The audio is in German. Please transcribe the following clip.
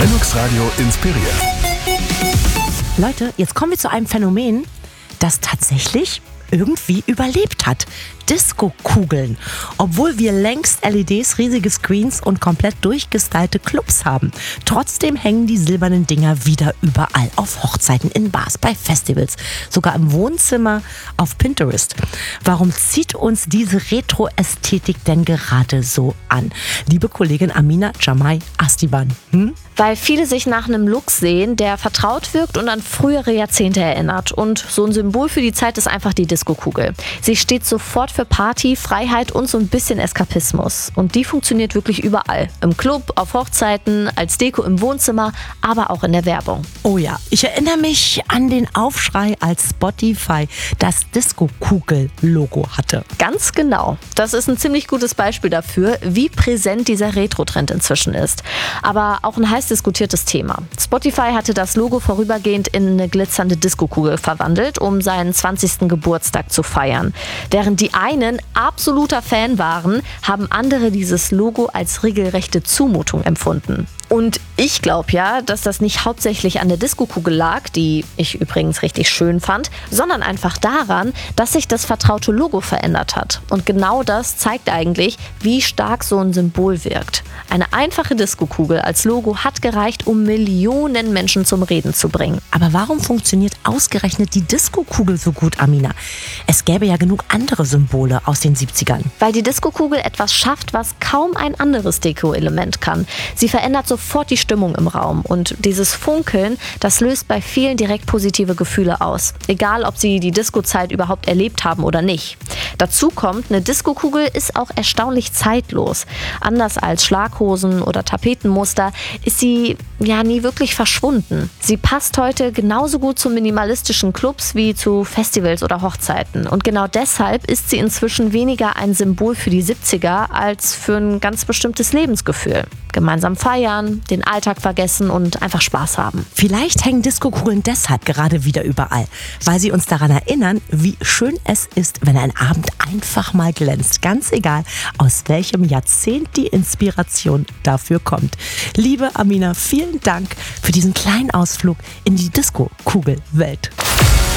Linux Radio inspiriert. Leute, jetzt kommen wir zu einem Phänomen, das tatsächlich irgendwie überlebt hat. Disco-Kugeln. Obwohl wir längst LEDs, riesige Screens und komplett durchgestylte Clubs haben. Trotzdem hängen die silbernen Dinger wieder überall. Auf Hochzeiten, in Bars, bei Festivals, sogar im Wohnzimmer, auf Pinterest. Warum zieht uns diese Retro-Ästhetik denn gerade so an? Liebe Kollegin Amina Jamai Astiban. Weil viele sich nach einem Look sehen, der vertraut wirkt und an frühere Jahrzehnte erinnert. Und so ein Symbol für die Zeit ist einfach die Disco-Kugel. Sie steht sofort für Party, Freiheit und so ein bisschen Eskapismus. Und die funktioniert wirklich überall. Im Club, auf Hochzeiten, als Deko im Wohnzimmer, aber auch in der Werbung. Oh ja, ich erinnere mich an den Aufschrei, als Spotify das Disco-Kugel-Logo hatte. Ganz genau. Das ist ein ziemlich gutes Beispiel dafür, wie präsent dieser Retro-Trend inzwischen ist. Aber auch ein heiß diskutiertes Thema. Spotify hatte das Logo vorübergehend in eine glitzernde Disco-Kugel verwandelt, um seinen 20. Geburtstag zu feiern. Während die einen absoluter Fan waren, haben andere dieses Logo als regelrechte Zumutung empfunden. Und ich glaube ja, dass das nicht hauptsächlich an der Disco-Kugel lag, die ich übrigens richtig schön fand, sondern einfach daran, dass sich das vertraute Logo verändert hat. Und genau das zeigt eigentlich, wie stark so ein Symbol wirkt. Eine einfache Disco-Kugel als Logo hat gereicht, um Millionen Menschen zum Reden zu bringen. Aber warum funktioniert ausgerechnet die Disco-Kugel so gut, Amina? Es gäbe ja genug andere Symbole aus den 70ern. Weil die Disco-Kugel etwas schafft, was kaum ein anderes Deko-Element kann. Sie verändert sofort die Stimmung im Raum und dieses Funkeln, das löst bei vielen direkt positive Gefühle aus. Egal, ob sie die Disco-Zeit überhaupt erlebt haben oder nicht. Dazu kommt, eine Disco-Kugel ist auch erstaunlich zeitlos. Anders als Schlaghosen oder Tapetenmuster ist sie ja nie wirklich verschwunden. Sie passt heute genauso gut zu minimalistischen Clubs wie zu Festivals oder Hochzeiten. Und genau deshalb ist sie inzwischen weniger ein Symbol für die 70er als für ein ganz bestimmtes Lebensgefühl. Gemeinsam feiern, den Alltag vergessen und einfach Spaß haben. Vielleicht hängen Disco-Kugeln deshalb gerade wieder überall, weil sie uns daran erinnern, wie schön es ist, wenn ein Abend einfach mal glänzt. Ganz egal, aus welchem Jahrzehnt die Inspiration dafür kommt. Liebe Amina, vielen Dank für diesen kleinen Ausflug in die Disco-Kugel-Welt.